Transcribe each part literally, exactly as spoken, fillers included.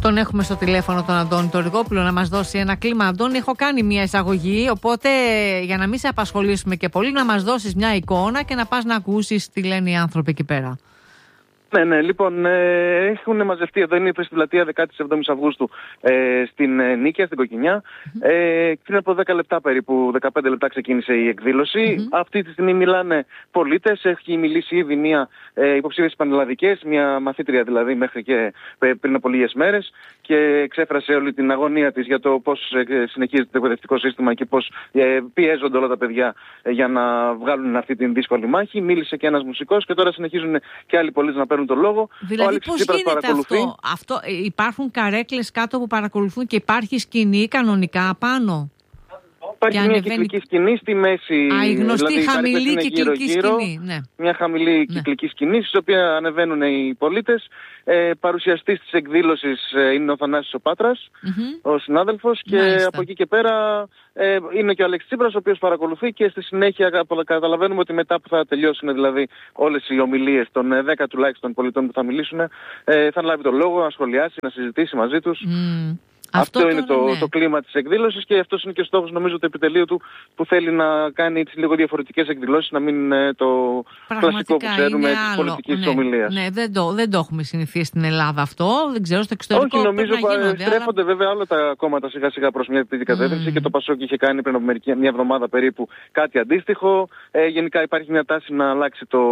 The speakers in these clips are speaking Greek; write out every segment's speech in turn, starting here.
Τον έχουμε στο τηλέφωνο τον Αντώνη τον Ριγόπουλο να μας δώσει ένα κλίμα. Αντώνη, έχω κάνει μια εισαγωγή, οπότε για να μην σε απασχολήσουμε και πολύ, να μας δώσεις μια εικόνα και να πας να ακούσεις τι λένε οι άνθρωποι εκεί πέρα. Ναι, ναι, λοιπόν, ε, έχουν μαζευτεί εδώ, είναι στην πλατεία δεκάτη εβδόμη Αυγούστου ε, στην ε, Νίκαια, στην Κοκκινιά. Mm-hmm. Ε, πριν από δέκα λεπτά περίπου, δεκαπέντε λεπτά ξεκίνησε η εκδήλωση. Mm-hmm. Αυτή τη στιγμή μιλάνε πολίτες, έχει μιλήσει ήδη μια ε, υποψήφιες πανελλαδικές, μια μαθήτρια δηλαδή μέχρι και πριν από λίγες μέρες και εξέφρασε όλη την αγωνία της για το πώς ε, συνεχίζεται το εκπαιδευτικό σύστημα και πώς ε, πιέζονται όλα τα παιδιά ε, για να βγάλουν αυτή την δύσκολη μάχη. Μίλησε και ένας μουσικός και τώρα συνεχίζουν και άλλοι πολίτες να παίρνουν τον λόγο. Δηλαδή πώς γίνεται αυτό? αυτό? Υπάρχουν καρέκλες κάτω που παρακολουθούν και υπάρχει σκηνή κανονικά πάνω? Υπάρχει μια ανεβαίνει... κυκλική σκηνή στη μέση. Α, η γνωστή δηλαδή, χαμηλή κυκλική γύρω, σκηνή. Ναι. Μια χαμηλή ναι. κυκλική σκηνή, στην οποία ανεβαίνουν οι πολίτες. Ε, παρουσιαστής της εκδήλωσης ε, είναι ο Θανάσης ο Πάτρας, mm-hmm. ο συνάδελφος, και Μάλιστα. από εκεί και πέρα ε, είναι και ο Αλέξης Τσίπρας, ο οποίος παρακολουθεί, και στη συνέχεια καταλαβαίνουμε ότι μετά που θα τελειώσουν δηλαδή όλες οι ομιλίες των δέκα τουλάχιστον πολιτών που θα μιλήσουν, ε, θα λάβει τον λόγο να σχολιάσει, να συζητήσει μαζί τους. Mm. Αυτό, αυτό είναι το, ναι. το κλίμα της εκδήλωσης και αυτός είναι και ο στόχος νομίζω του επιτελείου του, που θέλει να κάνει έτσι λίγο διαφορετικές εκδηλώσεις, να μην είναι το κλασικό που ξέρουμε της πολιτικής ναι, ομιλίας. Ναι, δεν το, δεν το έχουμε συνηθίσει στην Ελλάδα αυτό, δεν ξέρω, στο εξωτερικό. Όχι, νομίζω ότι στρέφονται αλλά... βέβαια όλα τα κόμματα σιγά σιγά προς μια τέτοια κατεύθυνση mm. και το Πασόκ είχε κάνει πριν από μερική, μια εβδομάδα περίπου κάτι αντίστοιχο. Ε, γενικά υπάρχει μια τάση να αλλάξει το,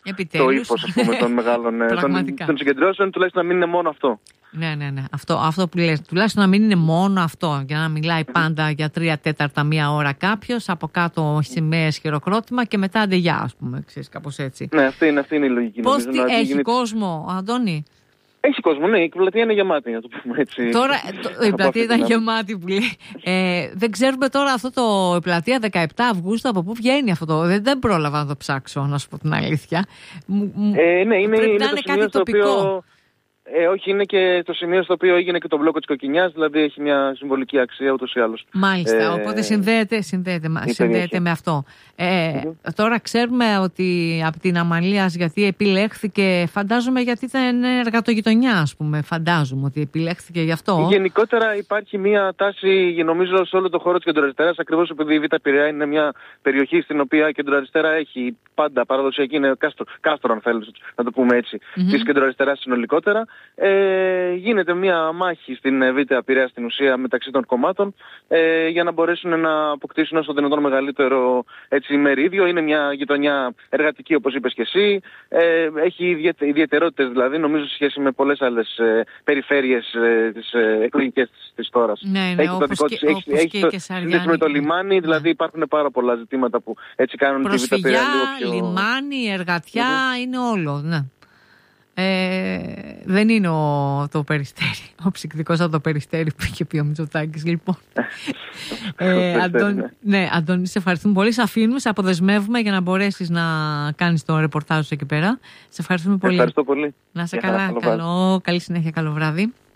το ύφος ας πούμε, των μεγάλων των, των συγκεντρώσεων, τουλάχιστον να μην είναι μόνο αυτό. Ναι, ναι, ναι. Αυτό, αυτό που λες. Τουλάχιστον να μην είναι μόνο αυτό. Για να μιλάει πάντα για τρία τέταρτα μία ώρα κάποιος, από κάτω σημαίες, χειροκρότημα και μετά αντεγιά, ας πούμε. Ξέρεις, κάπως έτσι. Ναι, αυτή είναι, αυτή είναι η λογική. Πώς τι, έχει γίνει... κόσμο, Αντώνη? Έχει κόσμο, ναι. Η πλατεία είναι γεμάτη, να το πούμε έτσι. Τώρα το, η πλατεία ήταν γεμάτη που λέει. Ε, δεν ξέρουμε τώρα αυτό το. Η πλατεία δεκαεπτά Αυγούστου από πού βγαίνει αυτό το. Δεν, δεν πρόλαβα να το ψάξω, να σου πω την αλήθεια. Ε, ναι, είναι, πρέπει είναι να είναι κάτι τοπικό. Οποίο... Ε, όχι, είναι και το σημείο στο οποίο έγινε και το μπλόκο της Κοκκινιάς, δηλαδή έχει μια συμβολική αξία ούτως ή άλλως. Μάλιστα, ε, οπότε συνδέεται, συνδέεται, συνδέεται με αυτό. Ε, mm-hmm. Τώρα ξέρουμε ότι από την Αμαλίας, γιατί επιλέχθηκε, φαντάζομαι γιατί ήταν εργατογειτονιά, ας πούμε, φαντάζομαι ότι επιλέχθηκε γι' αυτό. Γενικότερα υπάρχει μια τάση, νομίζω, σε όλο το χώρο της κεντροαριστεράς, ακριβώς επειδή η Β' Πειραιά είναι μια περιοχή στην οποία η κεντροαριστερά έχει πάντα παραδοσιακή, είναι κάστρο, κάστρο αν θέλεις να το πούμε έτσι, mm-hmm. της κεντροαριστεράς συνολικότερα. Ε, γίνεται μια μάχη στην Β' Πειραιά στην ουσία μεταξύ των κομμάτων ε, για να μπορέσουν να αποκτήσουν όσο δυνατόν μεγαλύτερο έτσι, μερίδιο. Είναι μια γειτονιά εργατική όπως είπες και εσύ. Ε, έχει ιδιαιτερότητες δηλαδή νομίζω σε σχέση με πολλές άλλες ε, περιφέρειες ε, της ε, εκλογικές της, της χώρας. Ναι, ναι, έχει όπως το και, της, όπως έχει, και, έχει και Σαριάννη. Με το λιμάνι, ναι. Δηλαδή υπάρχουν πάρα πολλά ζητήματα που έτσι κάνουν προσφυγιά, τη Β' Πειραιά λίγο πιο... λιμάνι, εργατιά, mm-hmm. είναι όλο, ναι. Ε, δεν είναι ο, το Περιστέρι, ο ψυκτικός από το Περιστέρι που είχε πει ο Μητσοτάκης, λοιπόν. ε, Αντώνη, ναι, Αντώνη, σε ευχαριστούμε πολύ. Σε αφήνουμε, σε αποδεσμεύουμε για να μπορέσεις να κάνεις το ρεπορτάζ σου εκεί πέρα. Σε ευχαριστούμε πολύ. Ευχαριστώ πολύ. Να είσαι καλά, καλό, καλή συνέχεια, καλό βράδυ.